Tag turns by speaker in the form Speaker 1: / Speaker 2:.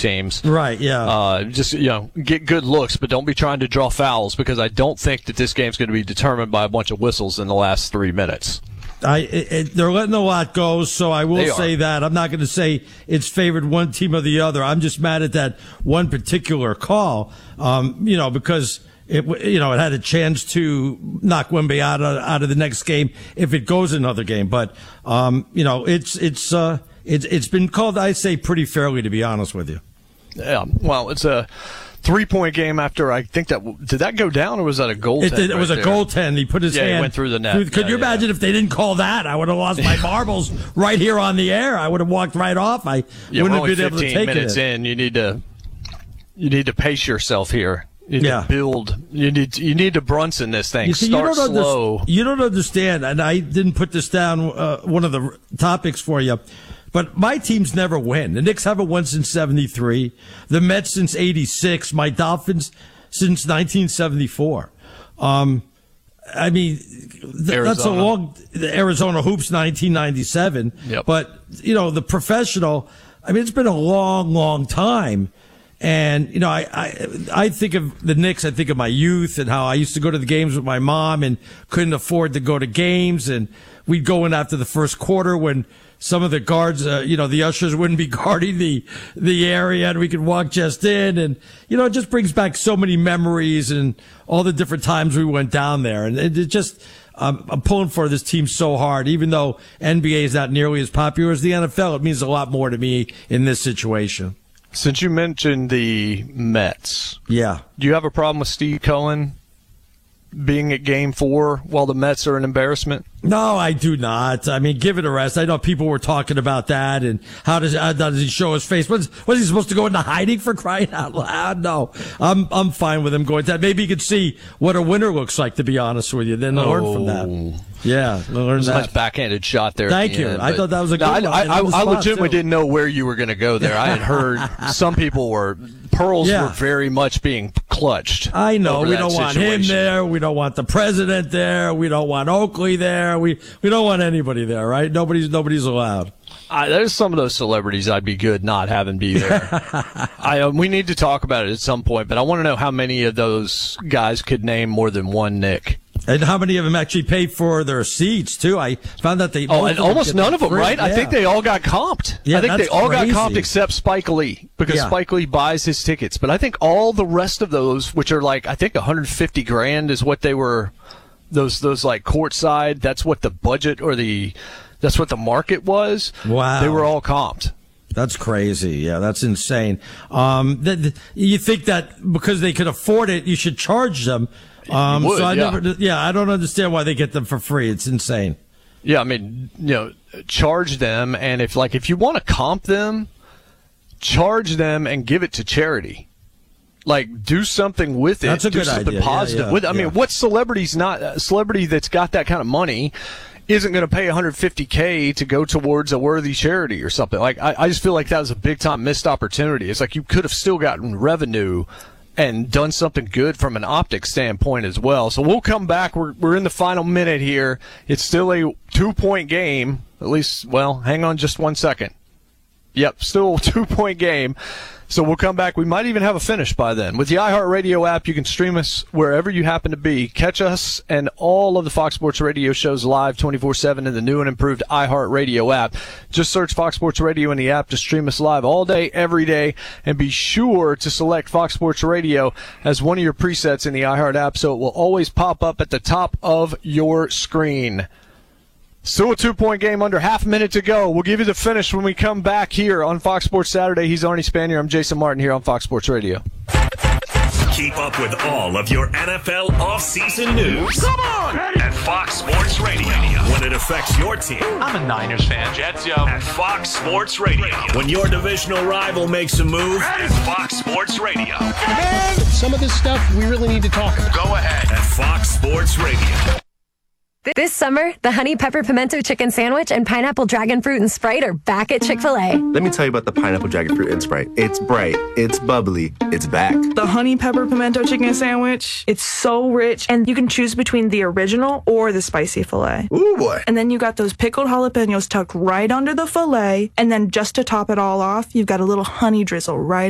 Speaker 1: teams.
Speaker 2: Right, yeah.
Speaker 1: Just, get good looks, but don't be trying to draw fouls, because I don't think that this game's going to be determined by a bunch of whistles in the last 3 minutes.
Speaker 2: They're letting a lot go, so I will say that. I'm not going to say it's favored one team or the other. I'm just mad at that one particular call, because it had a chance to knock Wemby out of the next game if it goes another game. But, it's been called, I say, pretty fairly, to be honest with you.
Speaker 1: Yeah, well, it's a 3-point game after, I think did that go down, or was that a goaltend?
Speaker 2: It was a goaltend. He put his hand.
Speaker 1: He went through the net.
Speaker 2: Could you imagine if they didn't call that? I would have lost my marbles right here on the air. I would have walked right off. I wouldn't have been able to take it.
Speaker 1: 15 minutes in, you need to pace yourself here. You need to build. You need to Brunson this thing. Start slow.
Speaker 2: You don't understand, and I didn't put this down. One of the topics for you. But my teams never win. The Knicks haven't won since 73. The Mets since 86. My Dolphins since 1974. That's a long, the Arizona Hoops 1997.
Speaker 1: Yep.
Speaker 2: But, the professional, it's been a long, long time. And, I think of the Knicks, I think of my youth and how I used to go to the games with my mom and couldn't afford to go to games. And we'd go in after the first quarter when some of the guards, the ushers wouldn't be guarding the area, and we could walk just in. And, it just brings back so many memories and all the different times we went down there. And it just, I'm pulling for this team so hard. Even though NBA is not nearly as popular as the NFL, it means a lot more to me in this situation.
Speaker 1: Since you mentioned the Mets, do you have a problem with Steve Cohen being at Game 4 while the Mets are an embarrassment?
Speaker 2: No, I do not. Give it a rest. I know people were talking about that, and how does he show his face? Was he supposed to go into hiding, for crying out loud? No, I'm fine with him going to that. Maybe he could see what a winner looks like, to be honest with you. Then learn from that. Yeah, learn that.
Speaker 1: Nice backhanded shot there.
Speaker 2: Thank you. I thought that was a good one.
Speaker 1: I legitimately didn't know where you were going to go there. I had heard some people were very much being clutched.
Speaker 2: I know. We don't want him there. We don't want the president there. We don't want Oakley there. We don't want anybody there, right? Nobody's allowed.
Speaker 1: There's some of those celebrities I'd be good not having be there. We need to talk about it at some point, but I want to know how many of those guys could name more than one Nick.
Speaker 2: And how many of them actually paid for their seats, too? I found that they...
Speaker 1: and almost none of them, right? Yeah. I think they all got comped.
Speaker 2: Yeah,
Speaker 1: I think they all got comped except Spike Lee, because Spike Lee buys his tickets. But I think all the rest of those, which are like, I think $150,000 is what they were, those like courtside, that's what the budget or that's what the market was.
Speaker 2: Wow.
Speaker 1: They were all comped.
Speaker 2: That's crazy. Yeah, that's insane. You think that because they could afford it, you should charge them. I don't understand why they get them for free. It's insane.
Speaker 1: Yeah, charge them, and if you want to comp them, charge them and give it to charity. Like, do something with it.
Speaker 2: That's a good idea.
Speaker 1: Do something positive with it. What celebrity that's got that kind of money isn't going to pay $150K to go towards a worthy charity or something? Like, I just feel like that was a big time missed opportunity. It's like you could have still gotten revenue and done something good from an optics standpoint as well. So we'll come back. We're in the final minute here. It's still a 2-point game. At least, hang on just 1 second. Yep, still a 2-point game. So we'll come back. We might even have a finish by then. With the iHeartRadio app, you can stream us wherever you happen to be. Catch us and all of the Fox Sports Radio shows live 24/7 in the new and improved iHeartRadio app. Just search Fox Sports Radio in the app to stream us live all day, every day. And be sure to select Fox Sports Radio as one of your presets in the iHeart app so it will always pop up at the top of your screen. Still a 2-point game, under half a minute to go. We'll give you the finish when we come back here on Fox Sports Saturday. He's Arnie Spanier. I'm Jason Martin here on Fox Sports Radio.
Speaker 3: Keep up with all of your NFL offseason news.
Speaker 4: Come on!
Speaker 3: At Fox Sports Radio. When it affects your team.
Speaker 4: I'm a Niners fan. Jets, yo.
Speaker 3: At Fox Sports Radio. When your divisional rival makes a move. At Fox Sports Radio.
Speaker 5: Man, some of this stuff we really need to talk about.
Speaker 3: Go ahead. At Fox Sports Radio.
Speaker 6: This summer, the Honey Pepper Pimento Chicken Sandwich and Pineapple Dragon Fruit and Sprite are back at Chick-fil-A.
Speaker 7: Let me tell you about the Pineapple Dragon Fruit and Sprite. It's bright, it's bubbly, it's back.
Speaker 8: The Honey Pepper Pimento Chicken Sandwich, it's so rich, and you can choose between the original or the spicy filet.
Speaker 7: Ooh, boy.
Speaker 8: And then you got those pickled jalapenos tucked right under the filet, and then just to top it all off, you've got a little honey drizzle right